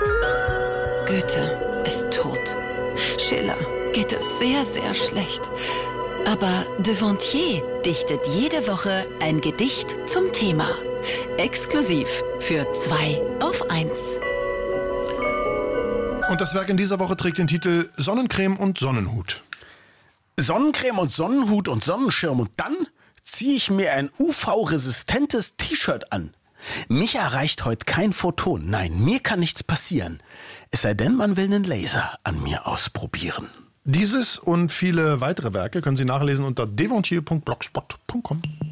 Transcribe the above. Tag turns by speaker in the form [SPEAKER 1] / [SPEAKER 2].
[SPEAKER 1] Goethe ist tot. Schiller geht es sehr, sehr schlecht. Aber Devontier dichtet jede Woche ein Gedicht zum Thema. Exklusiv für 2 auf 1.
[SPEAKER 2] Und das Werk in dieser Woche trägt den Titel Sonnencreme und Sonnenhut.
[SPEAKER 3] Sonnencreme und Sonnenhut und Sonnenschirm und dann ziehe ich mir ein UV-resistentes T-Shirt an. Mich erreicht heute kein Photon. Nein, mir kann nichts passieren. Es sei denn, man will einen Laser an mir ausprobieren.
[SPEAKER 2] Dieses und viele weitere Werke können Sie nachlesen unter devontier.blogspot.com.